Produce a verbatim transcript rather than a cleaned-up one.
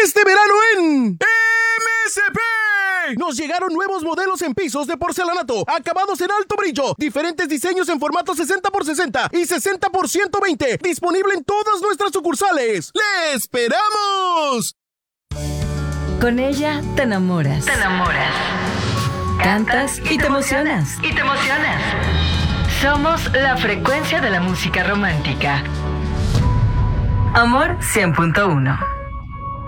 este verano en M S P. Nos llegaron nuevos modelos en pisos de porcelanato, acabados en alto brillo, diferentes diseños en formato sesenta por sesenta y sesenta por ciento veinte, disponible en todas nuestras sucursales. ¡Le esperamos! Con ella te enamoras. Te enamoras. Cantas y te emocionas. Y te emocionas. Somos la frecuencia de la música romántica. Amor cien punto uno.